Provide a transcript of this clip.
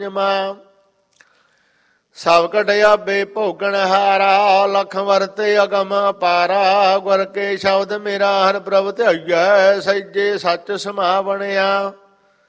ਜਮਾ ਸਭ ਕਟਿਆ ਬੇ ਭੋਗਣ ਹਾਰਾ ਲਖ ਵਰਤੇ ਅਗਮ ਅਪਾਰਾ ਗੁਰ ਕੇ ਸ਼ਬਦ ਮੇਰਾ ਹਰ ਪ੍ਰਭ ਧਿਆਈਐ ਸਹਿਜੇ ਸੱਚ ਸਮਾ ਬਣਿਆ